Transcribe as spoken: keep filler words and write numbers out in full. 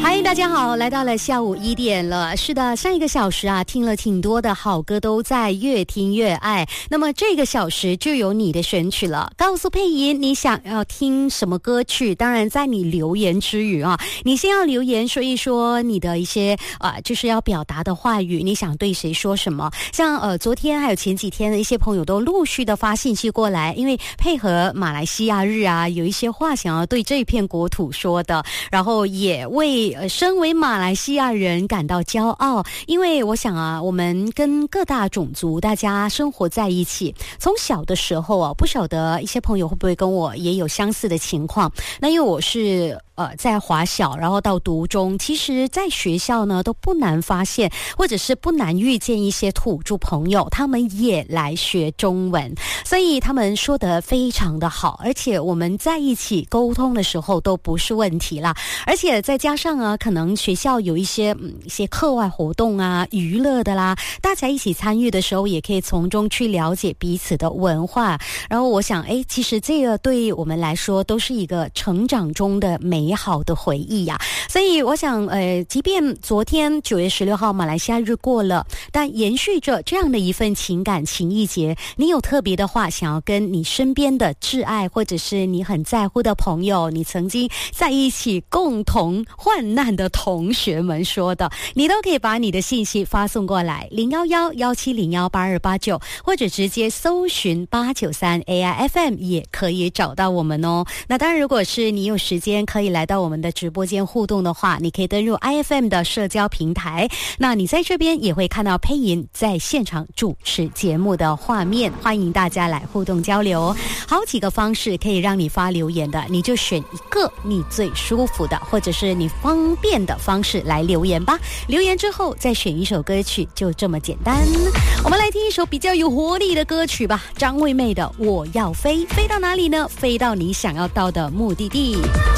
嗨，大家好，来到了下午一点了。是的，上一个小时啊，听了挺多的好歌，都在越听越爱。那么这个小时就有你的选曲了，告诉佩莹你想要听什么歌曲。当然，在你留言之余啊，你先要留言说一说你的一些啊，就是要表达的话语，你想对谁说什么？像呃，昨天还有前几天的一些朋友都陆续的发信息过来，因为配合马来西亚日啊，有一些话想要对这片国土说的，然后也为呃，身为马来西亚人感到骄傲，因为我想啊，我们跟各大种族大家生活在一起，从小的时候啊，不晓得一些朋友会不会跟我也有相似的情况。那因为我是呃，在华小，然后到读中，其实在学校呢都不难发现，或者是不难遇见一些土著朋友，他们也来学中文，所以他们说得非常的好，而且我们在一起沟通的时候都不是问题啦。而且再加上啊，可能学校有一些嗯一些课外活动啊、娱乐的啦，大家一起参与的时候，也可以从中去了解彼此的文化。然后我想，哎，其实这个对我们来说都是一个成长中的美好的回忆呀、啊。所以我想，呃，即便昨天九月十六号马来西亚日过了，但延续着这样的一份情感情谊节，你有特别的话想要跟你身边的挚爱，或者是你很在乎的朋友，你曾经在一起共同患难的同学们说的，你都可以把你的信息发送过来零一一一七零一八二八九，或者直接搜寻八九三 A I F M 也可以找到我们哦。那当然，如果是你有时间可以来到我们的直播间互动的话，你可以登入 I F M 的社交平台，那你在这边也会看到佩莹在现场主持节目的画面，欢迎大家来互动交流。好几个方式可以让你发留言的，你就选一个你最舒服的或者是你方便的方式来留言吧。留言之后再选一首歌曲，就这么简单。我们来听一首比较有活力的歌曲吧，张惠妹的《我要飞》。飞到哪里呢？飞到你想要到的目的地。